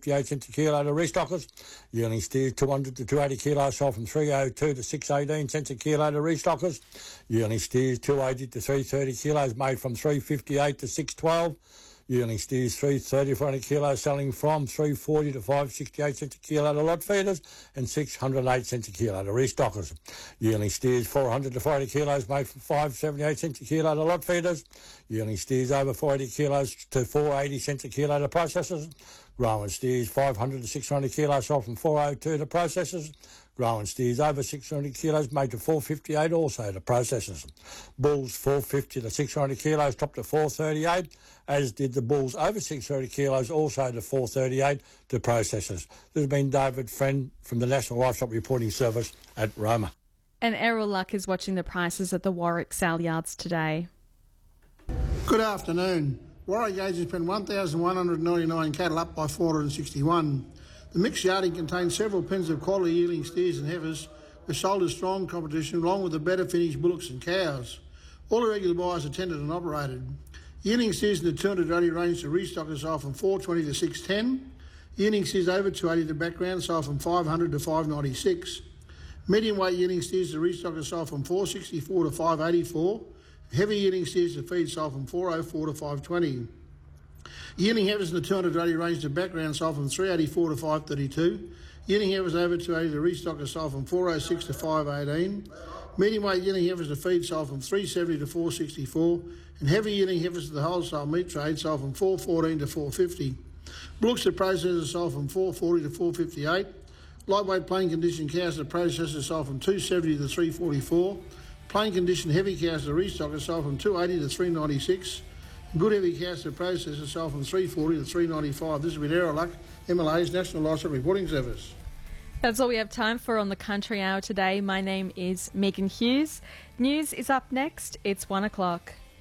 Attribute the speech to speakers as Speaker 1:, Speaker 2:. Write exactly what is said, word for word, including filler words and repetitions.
Speaker 1: fifty-eight cents a kilo to restockers. Yearling steers two hundred to two hundred eighty kilos sold from three oh two to six eighteen cents a kilo to restockers. Yearling steers two eighty to three thirty kilos made from three fifty-eight to six twelve. Yearling steers three thirty for one hundred kilos selling from three forty to five sixty-eight cents a kilo to lot feeders and six hundred eight cents a kilo to restockers. Yearling steers four hundred to four hundred kilos made from five seventy-eight cents a kilo to lot feeders. Yearling steers over four hundred kilos to four eighty cents a kilo to processors. Growing steers five hundred to six hundred kilos sold from four oh two to processors. Growing steers over six hundred kilos made to four fifty-eight also to processors. Bulls four fifty to six hundred kilos topped to four thirty-eight, as did the bulls over six hundred kilos also to four thirty-eight to processors. This has been David Friend from the National Livestock Reporting Service at Roma.
Speaker 2: And Errol Luck is watching the prices at the Warwick sale yards today.
Speaker 3: Good afternoon. Warwick agents spent one thousand one hundred ninety-nine cattle up by four hundred sixty-one. The mixed yarding contains several pens of quality yielding steers and heifers, which sold as strong competition along with the better finished bullocks and cows. All the regular buyers attended and operated. Yielding steers in the two hundred eighty range to restockers sold from four twenty to six ten. Yielding steers over two eighty to background sold from five hundred to five ninety-six. Medium weight yielding steers to restockers sold from four sixty-four to five eighty-four. Heavy yielding steers to feed sold from four oh four to five twenty. Yielding heifers in the two hundred eighty range to background sold from three eighty-four to five thirty-two. Yielding heifers over two eighty to restockers sold from four oh six to five eighteen. Medium weight yielding heifers to feed sold from three seventy to four sixty-four. And heavy yielding heifers to the wholesale meat trade sold from four fourteen to four fifty. Bullocks to processors sold from four forty to four fifty-eight. Lightweight plain condition cows to processors sold from two seventy to three forty-four. Plain condition heavy cows to restockers sold from two eighty to three ninety-six. Good heavy cows to processors sold from three forty to three ninety-five. This has been Errol Luck, M L A's National Livestock Reporting Service.
Speaker 2: That's all we have time for on the Country Hour today. My name is Megan Hughes. News is up next. It's one o'clock.